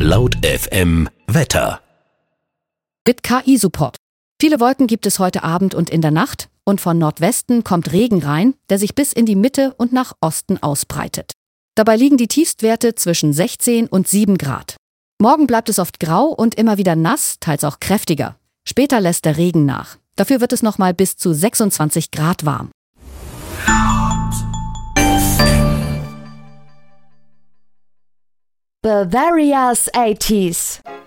Laut FM Wetter. Mit KI-Support. Viele Wolken gibt es heute Abend und in der Nacht und von Nordwesten kommt Regen rein, der sich bis in die Mitte und nach Osten ausbreitet. Dabei liegen die Tiefstwerte zwischen 16 und 7 Grad. Morgen bleibt es oft grau und immer wieder nass, teils auch kräftiger. Später lässt der Regen nach. Dafür wird es nochmal bis zu 26 Grad warm. Bavaria's 80s.